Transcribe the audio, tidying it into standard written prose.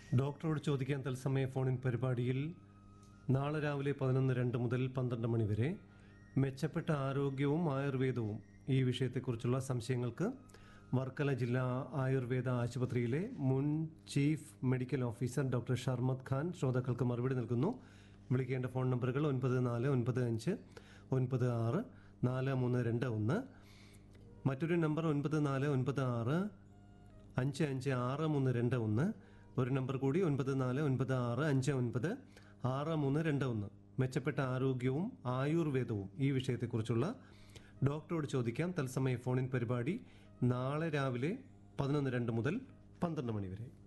ഡോക്ടറോട് ചോദിക്കാൻ തത്സമയ ഫോണിൻ പരിപാടിയിൽ നാളെ രാവിലെ 11:02 മുതൽ 12 മണി വരെ മെച്ചപ്പെട്ട ആരോഗ്യവും ആയുർവേദവും ഈ വിഷയത്തെക്കുറിച്ചുള്ള സംശയങ്ങൾക്ക് വർക്കല ജില്ലാ ആയുർവേദ ആശുപത്രിയിലെ മുൻ chief medical officer doctor Sharmad Khan ശ്രോതാക്കൾക്ക് മറുപടി നൽകുന്നു. വിളിക്കേണ്ട ഫോൺ നമ്പറുകൾ 9495564321, മറ്റൊരു നമ്പർ 9496556321, ഒരു നമ്പർ കൂടി 9496596321. മെച്ചപ്പെട്ട ആരോഗ്യവും ആയുർവേദവും ഈ വിഷയത്തെക്കുറിച്ചുള്ള ഡോക്ടറോട് ചോദിക്കാം തത്സമയ ഫോണിൻ പരിപാടി നാളെ രാവിലെ 11:02 മുതൽ 12 മണി വരെ.